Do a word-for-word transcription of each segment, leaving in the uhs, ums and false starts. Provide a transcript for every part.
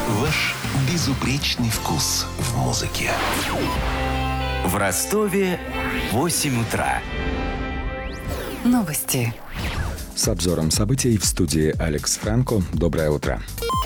Ваш безупречный вкус в музыке. В Ростове восемь утра. Новости. С обзором событий в студии Алекс Франко. Доброе утро.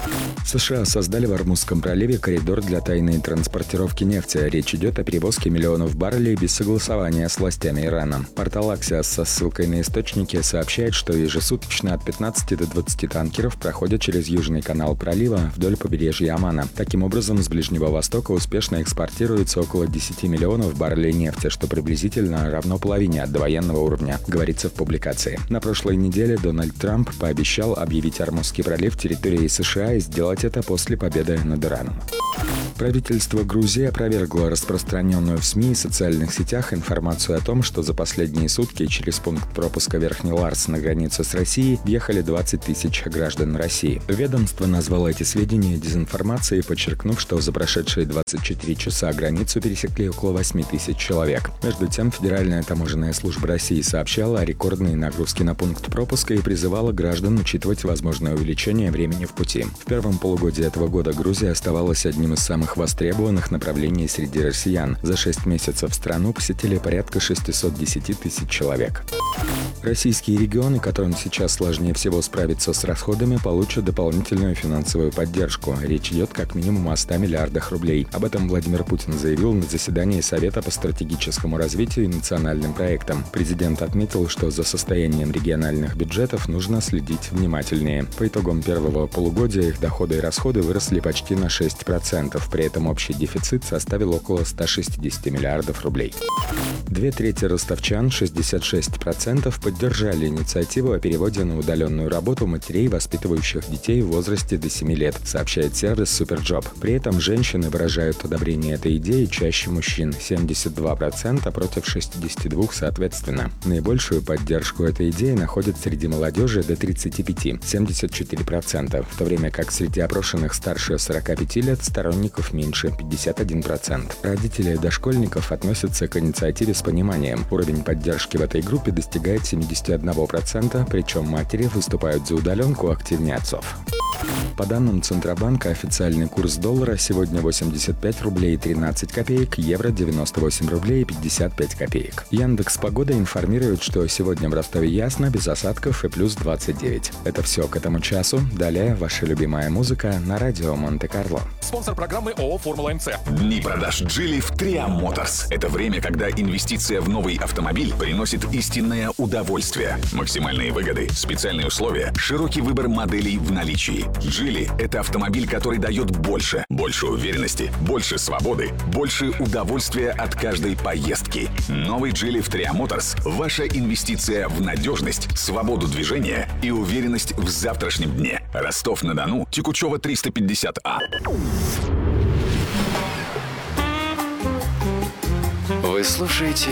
США создали в Ормузском проливе коридор для тайной транспортировки нефти. Речь идет о перевозке миллионов баррелей без согласования с властями Ирана. Портал Axios со ссылкой на источники сообщает, что ежесуточно от пятнадцати до двадцати танкеров проходят через Южный канал пролива вдоль побережья Омана. Таким образом, с Ближнего Востока успешно экспортируется около десяти миллионов баррелей нефти, что приблизительно равно половине от довоенного уровня, говорится в публикации. На прошлой неделе Дональд Трамп пообещал объявить Ормузский пролив территорией США и сделать это после победы над Ираном. Правительство Грузии опровергло распространенную в СМИ и социальных сетях информацию о том, что за последние сутки через пункт пропуска Верхний Ларс на границе с Россией въехали двадцать тысяч граждан России. Ведомство назвало эти сведения дезинформацией, подчеркнув, что за прошедшие двадцать четыре часа границу пересекли около восьми тысяч человек. Между тем, Федеральная таможенная служба России сообщала о рекордной нагрузке на пункт пропуска и призывала граждан учитывать возможное увеличение времени в пути. В первом полугодии этого года Грузия оставалась одним из самых востребованных направлений среди россиян. За шесть месяцев страну посетили порядка шестьсот десять тысяч человек. Российские регионы, которым сейчас сложнее всего справиться с расходами, получат дополнительную финансовую поддержку. Речь идет как минимум о ста миллиардах рублей. Об этом Владимир Путин заявил на заседании Совета по стратегическому развитию и национальным проектам. Президент отметил, что за состоянием региональных бюджетов нужно следить внимательнее. По итогам первого полугодия их доходы и расходы выросли почти на шесть процентов. При этом общий дефицит составил около ста шестидесяти миллиардов рублей. Две трети ростовчан, шестьдесят шесть процентов, поддержали инициативу о переводе на удаленную работу матерей, воспитывающих детей в возрасте до семи лет, сообщает сервис Суперджоп. При этом женщины выражают одобрение этой идеи чаще мужчин – семьдесят два процента против шестидесяти двух процентов соответственно. Наибольшую поддержку этой идеи находят среди молодежи до тридцати пяти – семьдесят четыре процента, в то время как среди опрошенных старше сорока пяти лет сторонников меньше – пятьдесят один процент. Родители дошкольников относятся к инициативе с пониманием. Уровень поддержки в этой группе достигает семидесяти одного процента, причем матери выступают за удаленку активнее отцов. По данным Центробанка, официальный курс доллара сегодня восемьдесят пять рублей тринадцать копеек, евро девяносто восемь рублей пятьдесят пять копеек. Яндекс.Погода информирует, что сегодня в Ростове ясно, без осадков и плюс двадцать девять. Это все к этому часу. Далее ваша любимая музыка на радио Монте-Карло. Спонсор программы ООО «Формула МЦ». Дни продаж Geely в Triam Motors. Это время, когда инвестиция в новый автомобиль приносит истинное удовольствие. Максимальные выгоды, специальные условия, широкий выбор моделей в наличии. Geely — это автомобиль, который дает больше. Больше уверенности, больше свободы, больше удовольствия от каждой поездки. Новый Geely в Triam Motors — ваша инвестиция в надежность, свободу движения и уверенность в завтрашнем дне. Ростов-на-Дону, Текучева триста пятьдесят А. Вы слушаете